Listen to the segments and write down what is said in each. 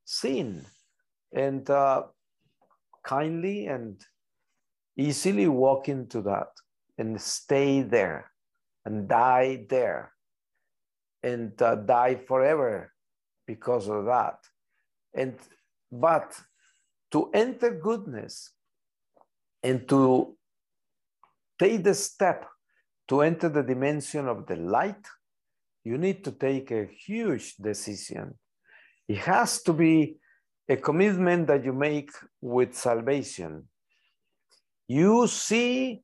sin and kindly and easily walk into that and stay there and die there and die forever because of that. And but to enter goodness and to take the step to enter the dimension of the light, you need to take a huge decision. It has to be a commitment that you make with salvation. You see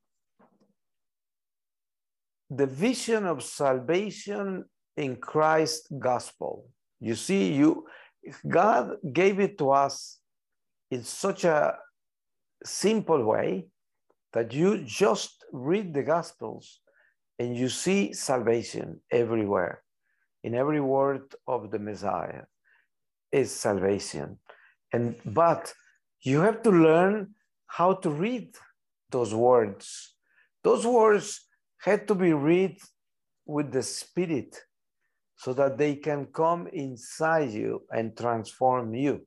the vision of salvation in Christ's gospel. You see, God gave it to us in such a simple way that you just read the gospels and you see salvation everywhere. In every word of the Messiah is salvation. But you have to learn how to read those words. Those words had to be read with the Spirit so that they can come inside you and transform you.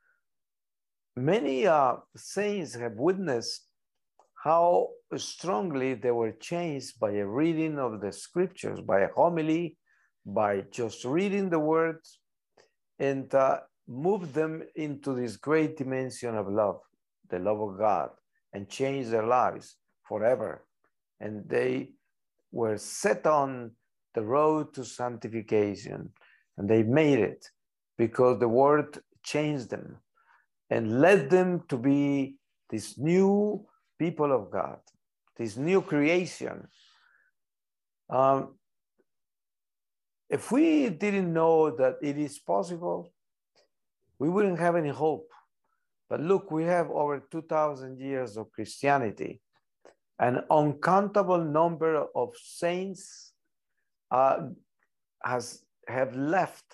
Many saints have witnessed how strongly they were changed by a reading of the scriptures, by a homily, by just reading the words, and move them into this great dimension of love, the love of God, and change their lives forever. And they were set on the road to sanctification, and they made it because the word changed them and led them to be this new people of God, this new creation. If we didn't know that it is possible, we wouldn't have any hope. But look, we have over 2,000 years of Christianity. An uncountable number of saints have left,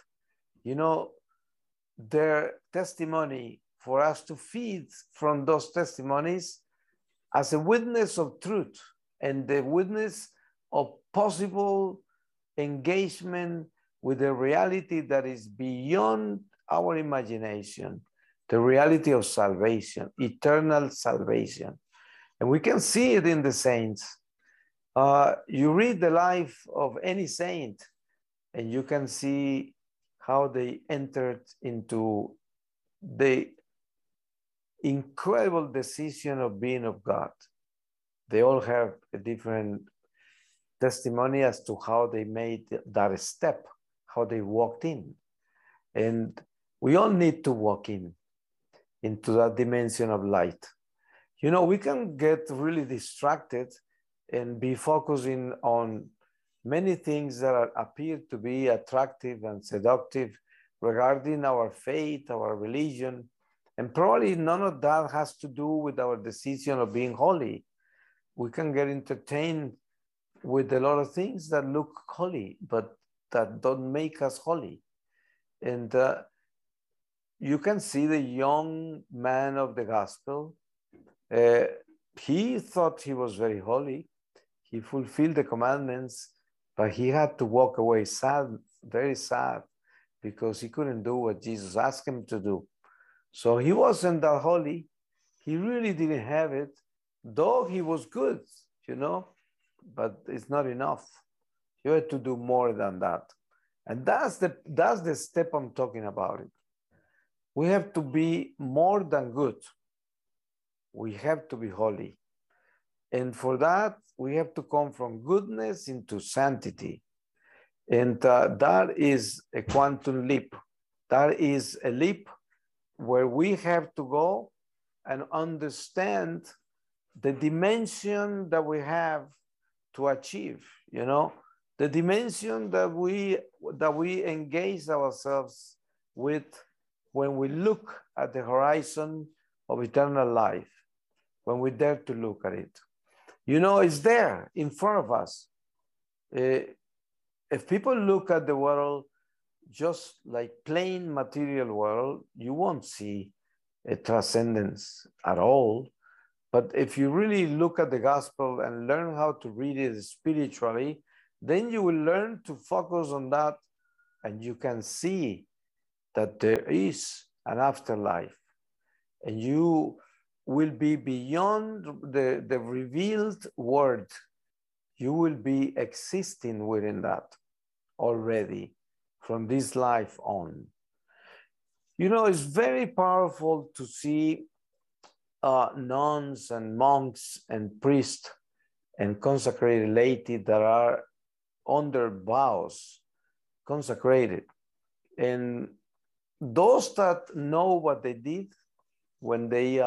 their testimony for us to feed from those testimonies as a witness of truth and the witness of possible engagement with the reality that is beyond our imagination, the reality of salvation, eternal salvation. And we can see it in the saints. You read the life of any saint and you can see how they entered into the incredible decision of being of God. They all have a different testimony as to how they made that step, how they walked in. And we all need to walk into that dimension of light. We can get really distracted and be focusing on many things that appear to be attractive and seductive regarding our faith, our religion, and probably none of that has to do with our decision of being holy. We can get entertained with a lot of things that look holy, but that don't make us holy. And you can see the young man of the gospel. He thought he was very holy. He fulfilled the commandments, but he had to walk away sad, very sad, because he couldn't do what Jesus asked him to do. So he wasn't that holy. He really didn't have it, though he was good, but it's not enough. You have to do more than that. And that's the step I'm talking about. We have to be more than good. We have to be holy. And for that, we have to come from goodness into sanctity. And that is a quantum leap. That is a leap where we have to go and understand the dimension that we have to achieve, the dimension that we engage ourselves with when we look at the horizon of eternal life, when we dare to look at it. It's there in front of us. If people look at the world just like plain material world, you won't see a transcendence at all. But if you really look at the gospel and learn how to read it spiritually, then you will learn to focus on that, and you can see that there is an afterlife. And you will be beyond the revealed word. You will be existing within that already from this life on. You know, it's very powerful to see nuns and monks and priests and consecrated laity that are under vows, consecrated. And those that know what they did when they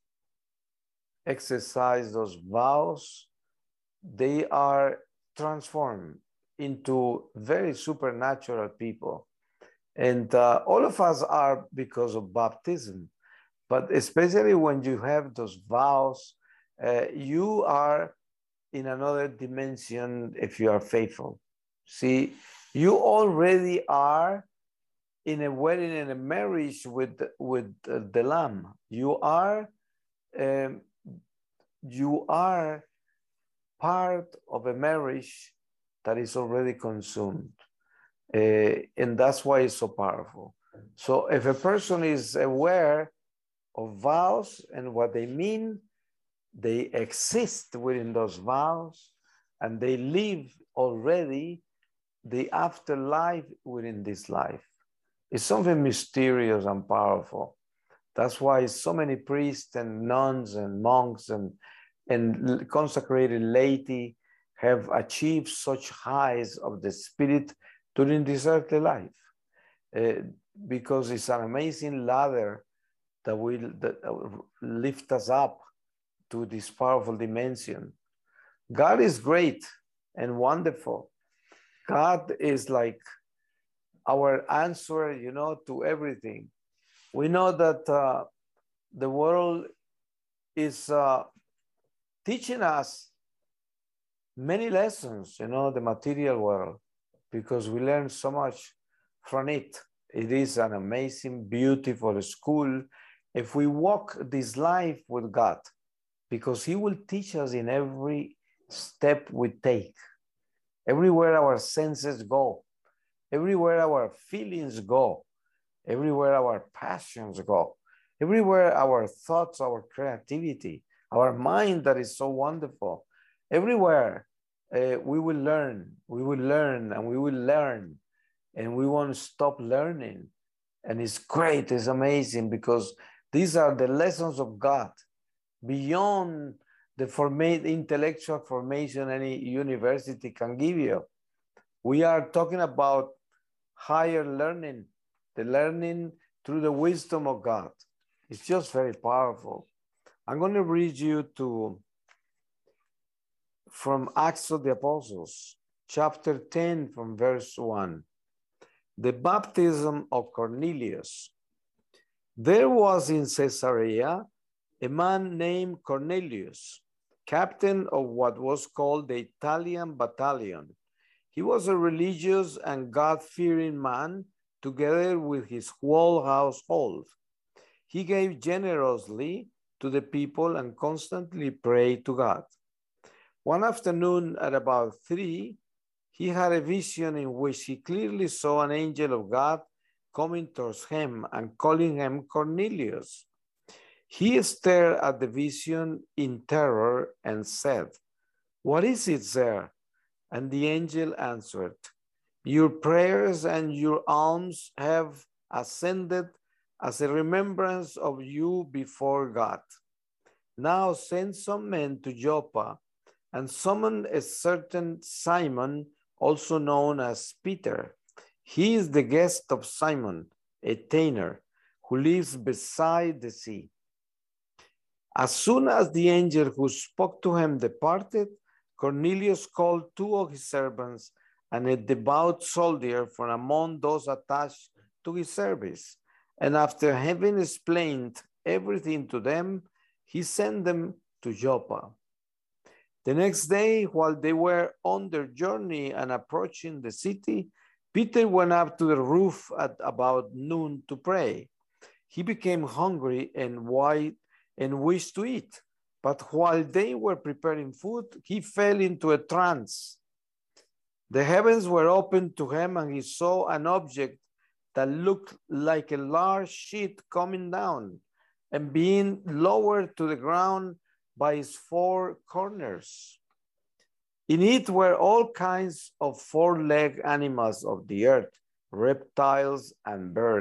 exercise those vows, they are transformed into very supernatural people. And all of us are because of baptism, but especially when you have those vows, you are in another dimension if you are faithful. See, you already are in a wedding and a marriage with the Lamb. You are part of a marriage that is already consumed. And that's why it's so powerful. So if a person is aware of vows and what they mean, they exist within those vows and they live already the afterlife within this life. It's something mysterious and powerful. That's why so many priests and nuns and monks and consecrated laity have achieved such highs of the spirit during this earthly life, because it's an amazing ladder that will lift us up to this powerful dimension. God is great and wonderful. God is like our answer, you know, to everything. We know that the world is teaching us many lessons, you know, the material world, because we learn so much from it. It is an amazing, beautiful school if we walk this life with God, because He will teach us in every step we take, everywhere our senses go, everywhere our feelings go, everywhere our passions go, everywhere our thoughts, our creativity, our mind that is so wonderful, everywhere we will learn, and we will learn, and we won't stop learning. And it's great, it's amazing, because these are the lessons of God beyond the intellectual formation any university can give you. We are talking about higher learning, the learning through the wisdom of God. It's just very powerful. I'm going to read you from Acts of the Apostles, chapter 10, from verse 1. The baptism of Cornelius. There was in Caesarea a man named Cornelius, captain of what was called the Italian battalion. He was a religious and God-fearing man, together with his whole household. He gave generously to the people and constantly prayed to God. One afternoon at about 3, he had a vision in which he clearly saw an angel of God coming towards him and calling him Cornelius. He stared at the vision in terror and said, "What is it, sir?" And the angel answered, "Your prayers and your alms have ascended as a remembrance of you before God. Now send some men to Joppa and summon a certain Simon, also known as Peter. He is the guest of Simon, a tanner, who lives beside the sea." As soon as the angel who spoke to him departed, Cornelius called 2 of his servants and a devout soldier from among those attached to his service. And after having explained everything to them, he sent them to Joppa. The next day, while they were on their journey and approaching the city, Peter went up to the roof at about noon to pray. He became hungry and wished to eat. But while they were preparing food, he fell into a trance. The heavens were opened to him, and he saw an object that looked like a large sheet coming down and being lowered to the ground by its four corners. In it were all kinds of four-legged animals of the earth, reptiles and birds.